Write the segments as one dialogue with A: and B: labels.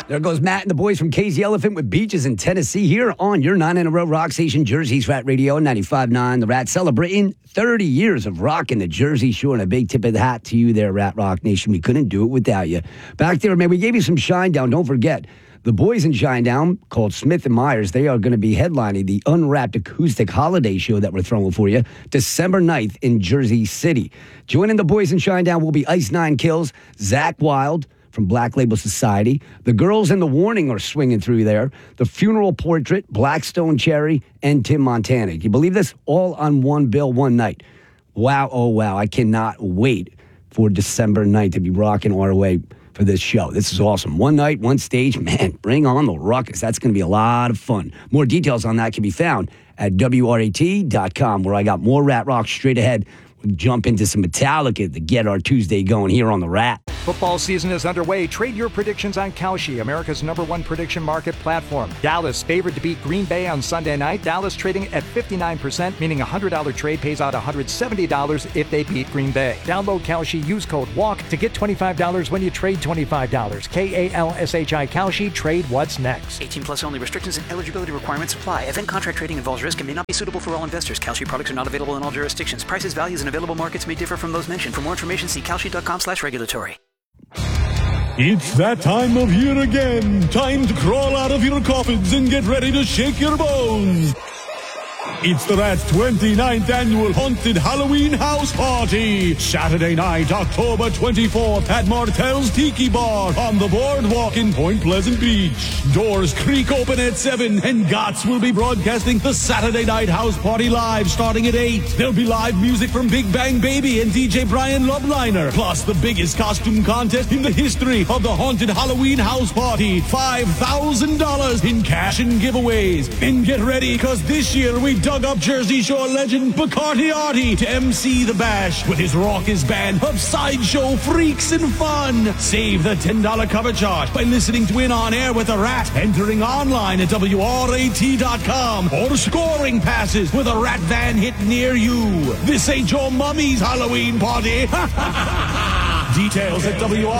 A: There goes Matt and the boys from Casey Elephant with Beaches in Tennessee here on your 9 in a row rock station, Jersey's Rat Radio 95.9. The Rat celebrating 30 years of rocking the Jersey Shore, and a big tip of the hat to you there, Rat Rock Nation. We couldn't do it without you. Back there, man, we gave you some Shinedown. Don't forget, the boys in Shinedown, called Smith & Myers, they are going to be headlining the Unwrapped Acoustic Holiday Show that we're throwing for you December 9th in Jersey City. Joining the boys in Shinedown will be Ice Nine Kills, Zach Wild from Black Label Society. The Girls in the Warning are swinging through there. The Funeral Portrait, Blackstone Cherry, and Tim Montana. Can you believe this? All on one bill, one night. Wow, oh wow. I cannot wait for December 9th to be rocking our way for this show. This is awesome. One night, one stage. Man, bring on the ruckus. That's going to be a lot of fun. More details on that can be found at WRAT.com, where I got more Rat Rock straight ahead. We'll jump into some Metallica to get our Tuesday going here on the Rat.
B: Football season is underway. Trade your predictions on Kalshi, America's #1 prediction market platform. Dallas favored to beat Green Bay on Sunday night. Dallas trading at 59%, meaning a $100 trade pays out $170 if they beat Green Bay. Download Kalshi, use code WALK to get $25 when you trade $25. KALSHI Kalshi, trade what's next.
C: 18 plus only. Restrictions and eligibility requirements apply. Event contract trading involves risk and may not be suitable for all investors. Kalshi products are not available in all jurisdictions. Prices, values, and available markets may differ from those mentioned. For more information, see kalshi.com/regulatory.
D: It's that time of year again. Time to crawl out of your coffins and get ready to shake your bones. It's the Rat's 29th annual Haunted Halloween House Party. Saturday night, October 24th at Martell's Tiki Bar on the boardwalk in Point Pleasant Beach. Doors creak open at 7 and GOTS will be broadcasting the Saturday Night House Party live starting at 8. There'll be live music from Big Bang Baby and DJ Brian Loveliner, plus the biggest costume contest in the history of the Haunted Halloween House Party. $5,000 in cash and giveaways. And get ready, because this year we dug up Jersey Shore legend Bacardi Artie to MC the bash with his raucous band of sideshow freaks and fun. Save the $10 cover charge by listening to In On Air with the Rat, entering online at WRAT.com, or scoring passes with a Rat van hit near you. This ain't your mummy's Halloween party. Details at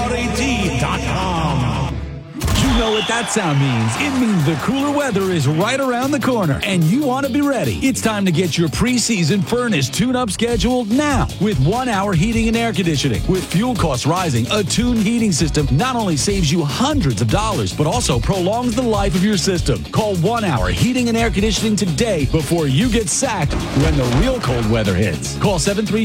D: WRAT.com.
E: You know what that sound means. It means the cooler weather is right around the corner, and you want to be ready. It's time to get your preseason furnace tune-up scheduled now with 1 Hour Heating and Air Conditioning. With fuel costs rising, a tuned heating system not only saves you hundreds of dollars, but also prolongs the life of your system. Call 1 Hour Heating and Air Conditioning today before you get sacked when the real cold weather hits. Call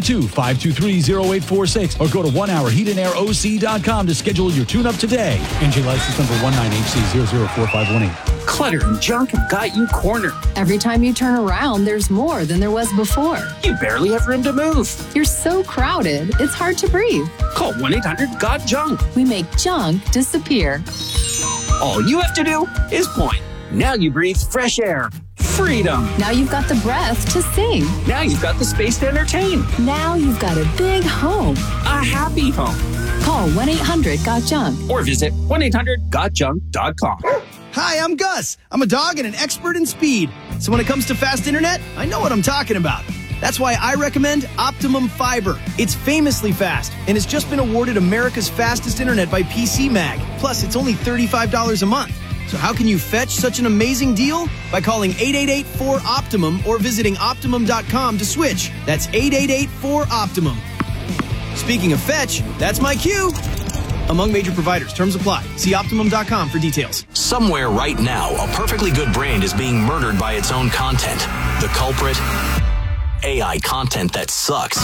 E: 732-523-0846 or go to 1HourHeatandAirOC.com to schedule your tune-up today. NJ license number 19HC004518.
C: Clutter and junk have got you cornered.
F: Every time you turn around, there's more than there was before.
C: You barely have room to move.
F: You're so crowded, it's hard to breathe.
C: Call 1-800-GOT-JUNK.
F: We make junk disappear.
C: All you have to do is point. Now you breathe fresh air. Freedom.
F: Now you've got the breath to sing.
C: Now you've got the space to entertain.
F: Now you've got a big home.
C: A happy home.
F: Call 1-800-GOT-JUNK.
C: Or visit 1-800-GOTJUNK.com.
G: Hi, I'm Gus. I'm a dog and an expert in speed. So when it comes to fast internet, I know what I'm talking about. That's why I recommend Optimum Fiber. It's famously fast and has just been awarded America's fastest internet by PC Mag. Plus, it's only $35 a month. So how can you fetch such an amazing deal? By calling 888-4-OPTIMUM or visiting Optimum.com to switch. That's 888-4-OPTIMUM. Speaking of fetch, that's my cue. Among major providers, terms apply. See Optimum.com for details.
H: Somewhere right now, a perfectly good brand is being murdered by its own content. The culprit? AI content that sucks.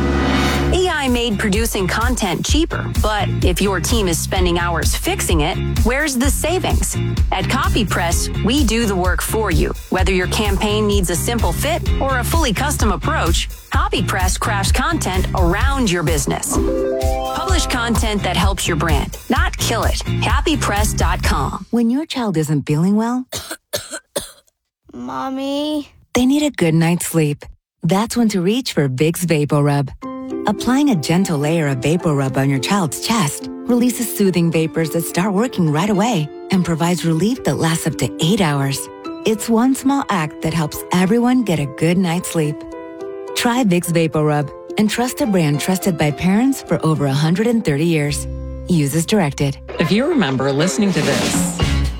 I: AI made producing content cheaper, but if your team is spending hours fixing it, where's the savings? At CopyPress, we do the work for you. Whether your campaign needs a simple fit or a fully custom approach, CopyPress crafts content around your business. Publish content that helps your brand, not kill it. CopyPress.com.
J: When your child isn't feeling well,
K: Mommy,
J: they need a good night's sleep. That's when to reach for Vicks VapoRub. Applying a gentle layer of VapoRub on your child's chest releases soothing vapors that start working right away and provides relief that lasts up to 8 hours. It's one small act that helps everyone get a good night's sleep. Try Vicks VapoRub and trust a brand trusted by parents for over 130 years. Use as directed.
K: If you remember listening to this,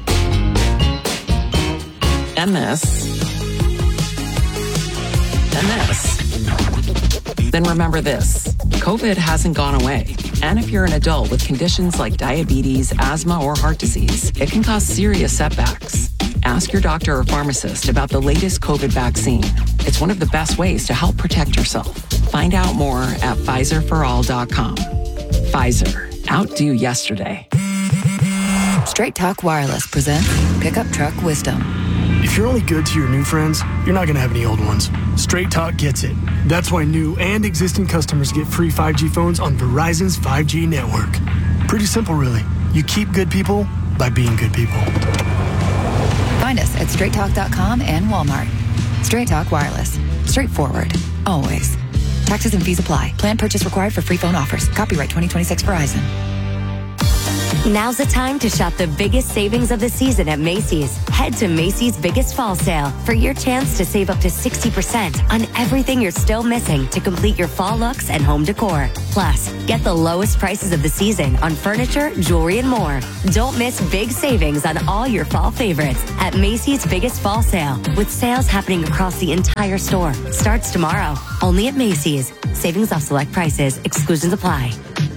K: and this, and this, then remember this. COVID hasn't gone away. And if you're an adult with conditions like diabetes, asthma, or heart disease, it can cause serious setbacks. Ask your doctor or pharmacist about the latest COVID vaccine. It's one of the best ways to help protect yourself. Find out more at PfizerForAll.com. Pfizer. Outdo yesterday.
L: Straight Talk Wireless presents Pickup Truck Wisdom.
M: If you're only good to your new friends, you're not going to have any old ones. Straight Talk gets it. That's why new and existing customers get free 5G phones on Verizon's 5G network. Pretty simple, really. You keep good people by being good people.
L: Find us at straighttalk.com and Walmart. Straight Talk Wireless. Straightforward. Always. Taxes and fees apply. Plan purchase required for free phone offers. Copyright 2026 Verizon.
N: Now's the time to shop the biggest savings of the season at Macy's. Head to Macy's Biggest Fall Sale for your chance to save up to 60% on everything you're still missing to complete your fall looks and home decor. Plus, get the lowest prices of the season on furniture, jewelry, and more. Don't miss big savings on all your fall favorites at Macy's Biggest Fall Sale, with sales happening across the entire store. Starts tomorrow, only at Macy's. Savings off select prices. Exclusions apply.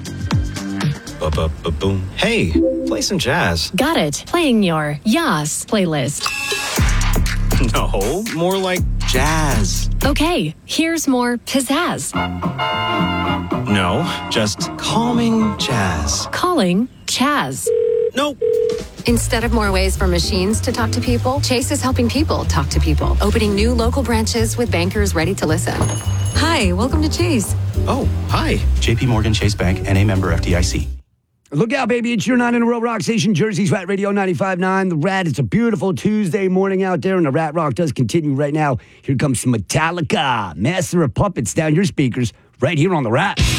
O: Boom. Hey, play some jazz.
P: Got it. Playing your Yas playlist.
O: No, more like jazz.
P: Okay, here's more pizzazz.
O: No, just calming jazz.
P: Calling Chaz.
O: Nope.
F: Instead of more ways for machines to talk to people, Chase is helping people talk to people, opening new local branches with bankers ready to listen. Hi, welcome to Chase.
O: Oh, hi.
Q: JP Morgan Chase Bank, NA member FDIC.
A: Look out, baby. It's your 9 in a row rock station, Jersey's Rat Radio 95.9. The Rat, it's a beautiful Tuesday morning out there, and the Rat Rock does continue right now. Here comes Metallica, Master of Puppets, down your speakers, right here on the Rat.